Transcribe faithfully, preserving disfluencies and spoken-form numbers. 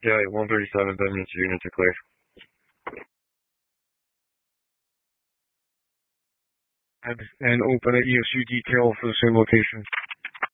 Yeah, one thirty-seven, that means your units are clear. And, and open at E S U detail for the same location.